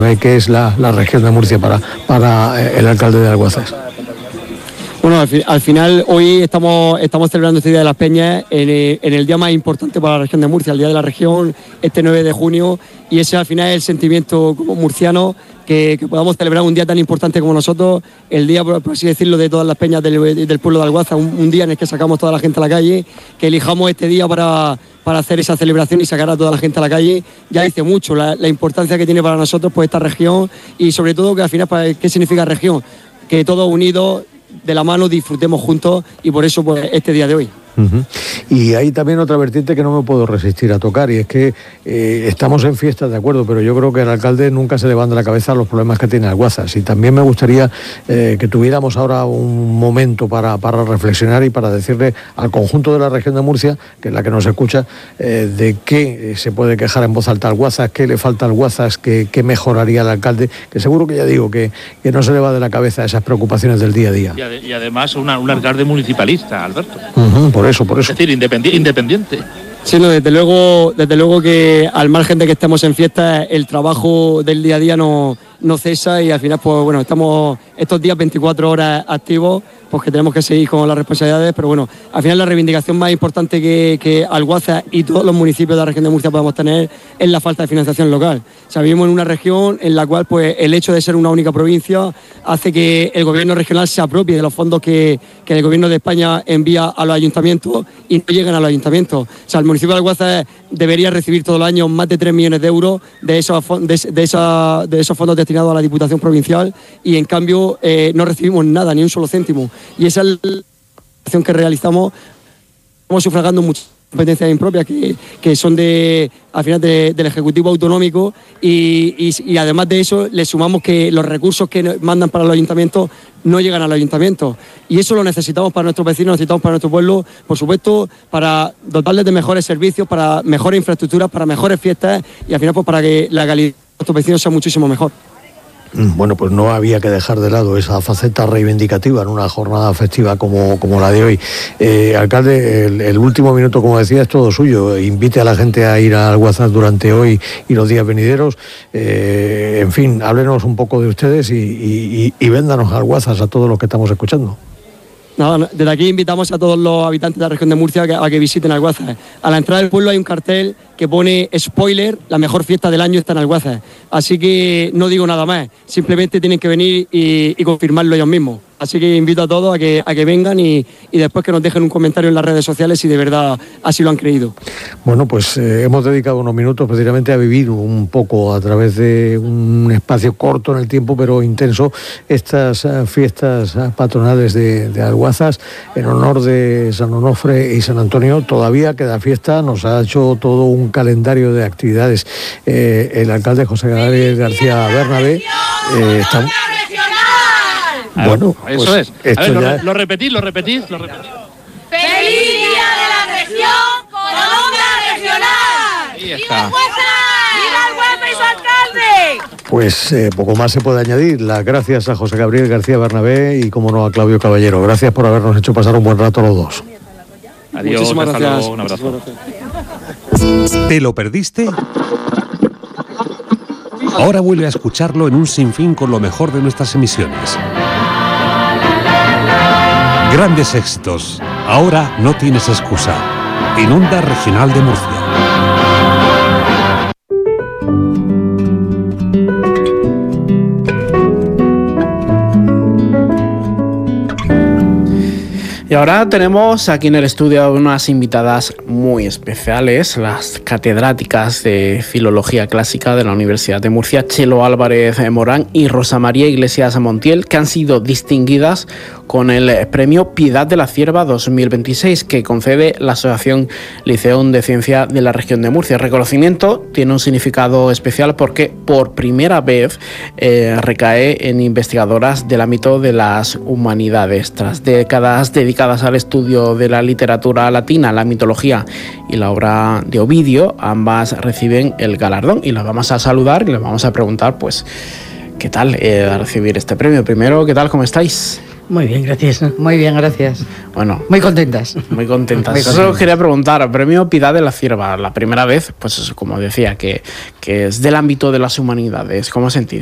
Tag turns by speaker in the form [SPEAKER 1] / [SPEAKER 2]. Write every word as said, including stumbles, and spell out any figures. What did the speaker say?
[SPEAKER 1] ¿Qué es la, la región de Murcia para, para el alcalde de Alguazas?
[SPEAKER 2] Bueno, al, fi- al final hoy estamos, estamos celebrando este Día de las Peñas en, eh, en el día más importante para la región de Murcia, el Día de la Región, este nueve de junio, y ese al final es el sentimiento como murciano, que, que podamos celebrar un día tan importante como nosotros, el día, por, por así decirlo, de todas las peñas del, del pueblo de Alguazas, un, un día en el que sacamos toda la gente a la calle, que elijamos este día para, para hacer esa celebración y sacar a toda la gente a la calle, ya dice mucho la, la importancia que tiene para nosotros pues esta región, y sobre todo que al final, para, ¿qué significa región? Que todos unidos, de la mano, disfrutemos juntos, y por eso pues este día de hoy.
[SPEAKER 1] Uh-huh. Y hay también otra vertiente que no me puedo resistir a tocar, y es que eh, estamos en fiestas, de acuerdo, pero yo creo que el alcalde nunca se levanta la cabeza a los problemas que tiene Alguazas, y también me gustaría eh, que tuviéramos ahora un momento para, para reflexionar y para decirle al conjunto de la región de Murcia, que es la que nos escucha, eh, de qué se puede quejar en voz alta a Alguazas, qué le falta a Alguazas, qué, qué mejoraría el alcalde, que seguro que ya digo que, que no se le va de la cabeza esas preocupaciones del día a día.
[SPEAKER 3] Y, ad- y además una, un alcalde municipalista, Alberto.
[SPEAKER 1] Uh-huh, por eso, por eso.
[SPEAKER 3] Es decir, independi- independiente.
[SPEAKER 2] Sí, no, desde luego, desde luego que al margen de que estemos en fiesta, el trabajo del día a día no, no cesa, y al final, pues bueno, estamos estos días veinticuatro horas activos, pues que tenemos que seguir con las responsabilidades, pero bueno, al final la reivindicación más importante que, que Alguazas y todos los municipios de la región de Murcia podemos tener es la falta de financiación local. O sea, vivimos en una región en la cual pues el hecho de ser una única provincia hace que el gobierno regional se apropie de los fondos que, que el gobierno de España envía a los ayuntamientos y no llegan a los ayuntamientos. O sea, el municipio de Alguazas debería recibir todo el año más de tres millones de euros de esos, fon- de, de esa, de esos fondos destinados a la Diputación Provincial, y en cambio eh, no recibimos nada, ni un solo céntimo. Y esa es la acción que realizamos. Estamos sufragando muchas competencias impropias que, que son de, al final de- del Ejecutivo Autonómico, y, y- y además de eso le sumamos que los recursos que nos mandan para los ayuntamientos no llegan a los ayuntamientos, y eso lo necesitamos para nuestros vecinos, necesitamos para nuestro pueblo, por supuesto, para dotarles de mejores servicios, para mejores infraestructuras, para mejores fiestas, y al final pues para que la calidad de nuestros vecinos sea muchísimo mejor.
[SPEAKER 1] Bueno, pues no había que dejar de lado esa faceta reivindicativa en una jornada festiva como, como la de hoy. Eh, alcalde, el, el último minuto, como decía, es todo suyo. Invite a la gente a ir a Alguazas durante hoy y los días venideros. Eh, en fin, háblenos un poco de ustedes y, y, y véndanos a Alguazas a todos los que estamos escuchando.
[SPEAKER 2] Nada, desde aquí invitamos a todos los habitantes de la región de Murcia a que, a que visiten Alguazas. A la entrada del pueblo hay un cartel que pone spoiler, la mejor fiesta del año está en Alguazas. Así que no digo nada más, simplemente tienen que venir y, y confirmarlo ellos mismos. Así que invito a todos a que, a que vengan y, y después que nos dejen un comentario en las redes sociales si de verdad así lo han creído.
[SPEAKER 1] Bueno, pues eh, hemos dedicado unos minutos precisamente a vivir un poco a través de un espacio corto en el tiempo, pero intenso, estas uh, fiestas uh, patronales de, de Alguazas en honor de San Onofre y San Antonio. Todavía queda fiesta, nos ha hecho todo un calendario de actividades eh, el alcalde José Gabriel García Bernabé. Eh, está... Bueno, pues
[SPEAKER 3] eso es.
[SPEAKER 1] Esto
[SPEAKER 3] A ver, lo,
[SPEAKER 1] ya...
[SPEAKER 3] re- lo repetís, lo repetís, lo repetís.
[SPEAKER 4] ¡Feliz Día de la Región con Onda Regional!
[SPEAKER 3] Ahí está.
[SPEAKER 4] ¡Viva Alguazas y su alcalde!
[SPEAKER 1] Pues eh, poco más se puede añadir. Las gracias a José Gabriel García Bernabé y, como no, a Claudio Caballero. Gracias por habernos hecho pasar un buen rato a los dos.
[SPEAKER 3] Adiós,
[SPEAKER 2] Muchísimas
[SPEAKER 3] hasta
[SPEAKER 2] gracias.
[SPEAKER 3] luego, un abrazo.
[SPEAKER 2] Muchísimas gracias.
[SPEAKER 5] ¿Te lo perdiste? Ahora vuelve a escucharlo en un sinfín con lo mejor de nuestras emisiones. Grandes éxitos. Ahora no tienes excusa. En Onda Regional de Murcia.
[SPEAKER 6] Y ahora tenemos aquí en el estudio unas invitadas muy especiales, las catedráticas de Filología Clásica de la Universidad de Murcia, Chelo Álvarez Morán y Rosa María Iglesias Montiel, que han sido distinguidas con el premio Piedad de la Cierva dos mil veintiséis que concede la Asociación Liceón de Ciencia de la región de Murcia. El reconocimiento tiene un significado especial porque por primera vez eh, recae en investigadoras del ámbito de las humanidades. Tras décadas dedicadas al estudio de la literatura latina, la mitología y la obra de Ovidio, ambas reciben el galardón y las vamos a saludar y les vamos a preguntar pues qué tal eh, recibir este premio. Primero, ¿qué tal? ¿Cómo estáis?
[SPEAKER 7] Muy bien, gracias.
[SPEAKER 8] Muy bien, gracias.
[SPEAKER 6] Bueno,
[SPEAKER 8] muy contentas.
[SPEAKER 6] Muy contentas.
[SPEAKER 8] Muy
[SPEAKER 6] Eso
[SPEAKER 8] contentas.
[SPEAKER 6] os quería preguntar. Premio Piedad de la Cierva, la primera vez, pues eso, como decía, que, que es del ámbito de las humanidades. ¿Cómo sentís?